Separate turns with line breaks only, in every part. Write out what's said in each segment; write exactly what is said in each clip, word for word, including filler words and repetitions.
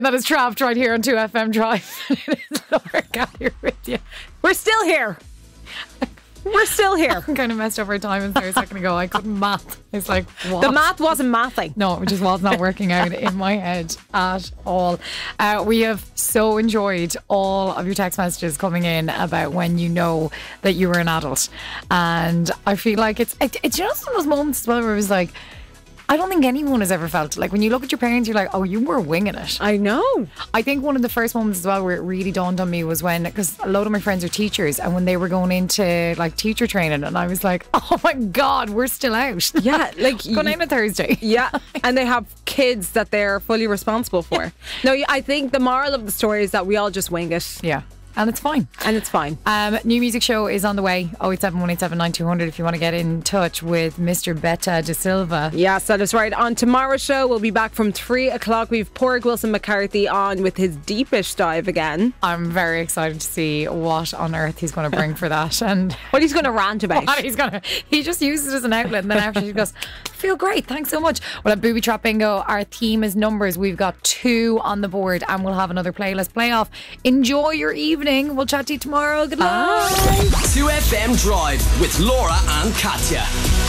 That is Trapped right here on two F M Drive. It is Laura Gallagher with you. We're still here. We're still here. I kind of messed up our timings there a second ago. I couldn't math. It's like, what?
The math wasn't mathing.
No, it just was not working out in my head at all. Uh, we have so enjoyed all of your text messages coming in about when you know that you were an adult. And I feel like it's, it, it's just one of those moments as well where it was like, I don't think anyone has ever felt like when you look at your parents, you're like, oh, you were winging it.
I know.
I think one of the first moments as well where it really dawned on me was when, because a lot of my friends are teachers, and when they were going into like teacher training, and I was like, oh my God, we're still out.
Yeah, like
going in on a Thursday.
Yeah, and they have kids that they're fully responsible for. No, I think the moral of the story is that we all just wing it.
Yeah. And it's fine.
And it's fine.
Um, new music show is on the way. oh eight seven, one eight seven, nine two zero zero if you want to get in touch with Mister Betta De Silva.
Yes, that is right. On tomorrow's show, we'll be back from three o'clock. We've Porg Wilson McCarthy on with his deepish dive again.
I'm very excited to see what on earth he's going to bring for that. And
what he's going to rant about.
What he's going to, he just uses it as an outlet, and then after he goes, I feel great, thanks so much. Well, at Booby Trap Bingo, our theme is numbers. We've got two on the board, and we'll have another playlist playoff. Enjoy your evening. We'll chat to you tomorrow. Good luck.
two F M Drive with Laura and Katya.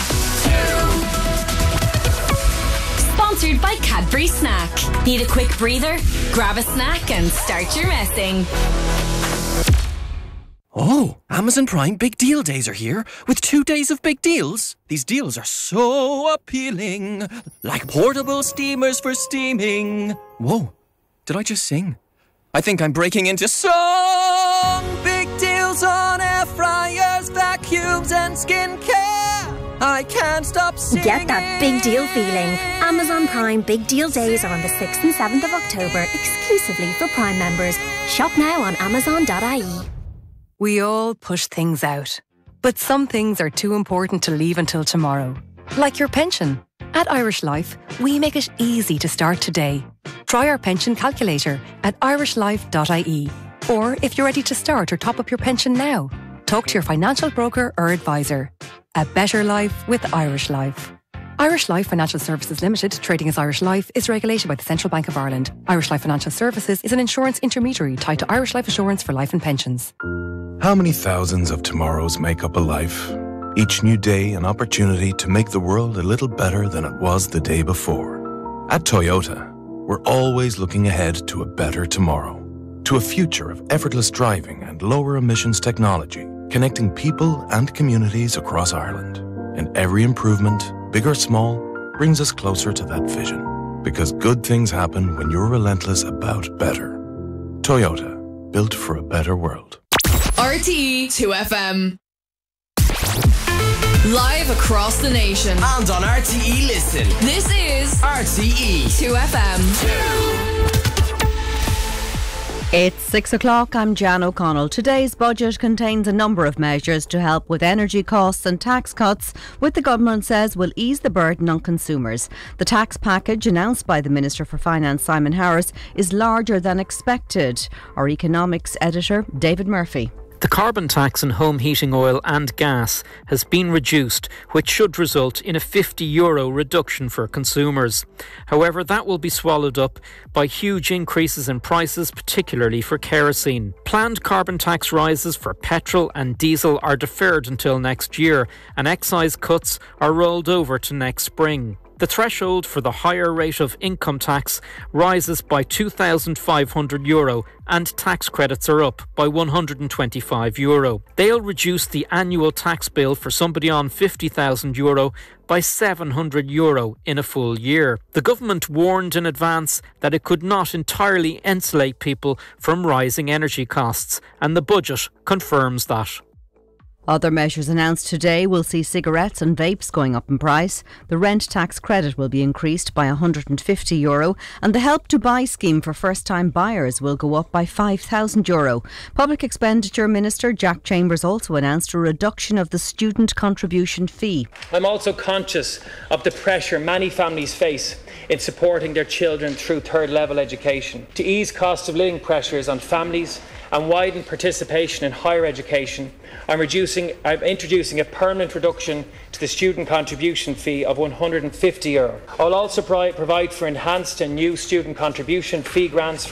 Sponsored by Cadbury Snack. Need a quick breather? Grab a snack and start your messing.
Oh, Amazon Prime Big Deal Days are here with two days of big deals. These deals are so appealing, like portable steamers for steaming. Whoa, did I just sing? I think I'm breaking into song. Big deals on air fryers, vacuums and skincare. I can't stop singing.
Get that big deal feeling. Amazon Prime Big Deal Days are on the sixth and seventh of October, exclusively for Prime members. Shop now on amazon dot I E.
We all push things out, but some things are too important to leave until tomorrow. Like your pension. At Irish Life, we make it easy to start today. Try our pension calculator at irish life dot I E. Or if you're ready to start or top up your pension now, talk to your financial broker or advisor. A better life with Irish Life. Irish Life Financial Services Limited, trading as Irish Life, is regulated by the Central Bank of Ireland. Irish Life Financial Services is an insurance intermediary tied to Irish Life Assurance for life and pensions.
How many thousands of tomorrows make up a life? Each new day an opportunity to make the world a little better than it was the day before. At Toyota, we're always looking ahead to a better tomorrow. To a future of effortless driving and lower emissions technology, connecting people and communities across Ireland. And every improvement, big or small, brings us closer to that vision. Because good things happen when you're relentless about better. Toyota, built for a better world.
R T E two F M. Live across the nation.
And on R T E Listen.
This is
R T E
two F M.
It's six o'clock. I'm Jan O'Connell. Today's budget contains a number of measures to help with energy costs and tax cuts, which the government says will ease the burden on consumers. The tax package announced by the Minister for Finance, Simon Harris, is larger than expected. Our economics editor, David Murphy.
The carbon tax on home heating oil and gas has been reduced, which should result in a fifty euro reduction for consumers. However, that will be swallowed up by huge increases in prices, particularly for kerosene. Planned carbon tax rises for petrol and diesel are deferred until next year, and excise cuts are rolled over to next spring. The threshold for the higher rate of income tax rises by two thousand five hundred euro and tax credits are up by one hundred twenty-five euro. They'll reduce the annual tax bill for somebody on fifty thousand euro by seven hundred euro in a full year. The government warned in advance that it could not entirely insulate people from rising energy costs, and the budget confirms that.
Other measures announced today will see cigarettes and vapes going up in price. The rent tax credit will be increased by one hundred fifty euro and the Help to Buy scheme for first-time buyers will go up by five thousand euro. Public Expenditure Minister Jack Chambers also announced a reduction of the student contribution fee.
I'm also conscious of the pressure many families face in supporting their children through third-level education. To ease cost of living pressures on families and widen participation in higher education, I'm, reducing, I'm introducing a permanent reduction to the student contribution fee of one hundred and fifty euro. I will also provide for enhanced and new student contribution fee grants